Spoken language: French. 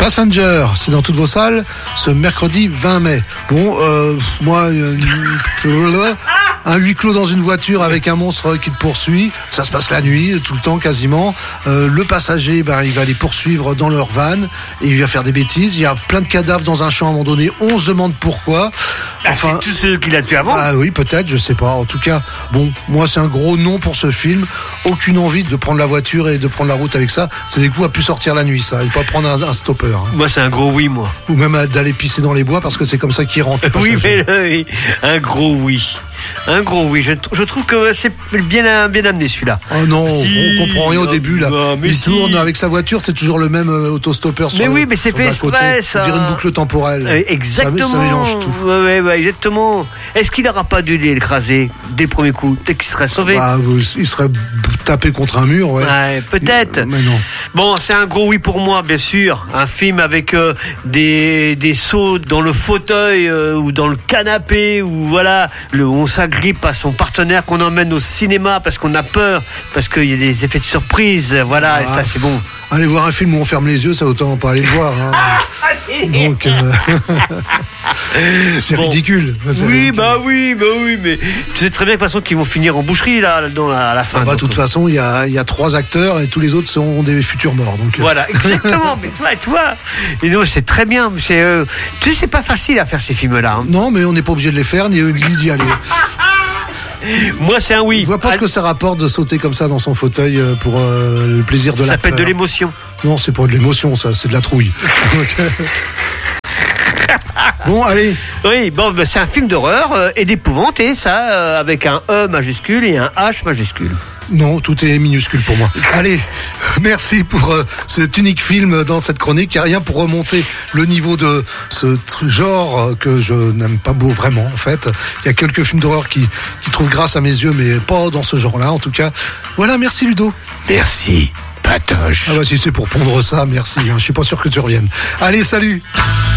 Passenger, c'est dans toutes vos salles ce mercredi 20 mai. Bon, moi, un huis clos dans une voiture avec un monstre qui te poursuit. Ça se passe la nuit, tout le temps quasiment. Le passager, il va les poursuivre dans leur van et il va faire des bêtises. Il y a plein de cadavres dans un champ à un moment donné. On se demande pourquoi. Enfin, c'est tous ceux qu'il a tués avant. Ah oui, peut-être, je sais pas. En tout cas, bon, moi c'est un gros non pour ce film. Aucune envie de prendre la voiture et de prendre la route avec ça. C'est des coups à plus sortir la nuit, ça. Il faut pas prendre un stopper. Hein. Moi, c'est un gros oui, moi. Ou même d'aller pisser dans les bois parce que c'est comme ça qu'il rentre. Oui, mais oui, un gros oui. Un gros oui. Je trouve que c'est bien amené celui-là. Oh non, on comprend rien au début là. Il tourne avec sa voiture, c'est toujours le même autostopper. Mais oui, mais c'est fait exprès ça. On dirait une boucle temporelle. Exactement. Ça mélange tout. Ouais, exactement. Est-ce qu'il n'aura pas dû l'écraser dès le premier coup? Peut-être qu'il serait sauvé. Il serait tapé contre un mur, ouais. Peut-être. Mais non. Bon, c'est un gros oui pour moi, bien sûr. Un film avec des sauts dans le fauteuil ou dans le canapé, ou voilà, on s'agrippe à son partenaire qu'on emmène au cinéma parce qu'on a peur, parce qu'il y a des effets de surprise, voilà, et ça c'est bon. Aller voir un film où on ferme les yeux, ça autant pas aller le voir. Hein. Donc, c'est ridicule. Oui, mais tu sais très bien de toute façon qu'ils vont finir en boucherie là, à la fin. De toute façon, il y a 3 acteurs et tous les autres sont des futurs morts. Donc, voilà, exactement. Mais toi, et non, c'est très bien. Tu sais, c'est pas facile à faire ces films-là. Hein. Non, mais on n'est pas obligé de les faire ni d'y aller. Moi, c'est un oui. Je vois pas ce que ça rapporte de sauter comme ça dans son fauteuil pour le plaisir de la peur. Ça s'appelle de l'émotion. Non, c'est pas de l'émotion, ça, c'est de la trouille. Bon, allez. Oui, bon, c'est un film d'horreur et d'épouvante, et ça, avec un E majuscule et un H majuscule. Non, tout est minuscule pour moi. Allez, merci pour cet unique film dans cette chronique. Il n'y a rien pour remonter le niveau de ce genre que je n'aime pas beau vraiment, en fait. Il y a quelques films d'horreur qui trouvent grâce à mes yeux, mais pas dans ce genre-là, en tout cas. Voilà, merci Ludo. Merci, Patoche. Ah bah si c'est pour pondre ça, merci. Je suis pas sûr que tu reviennes. Allez, salut.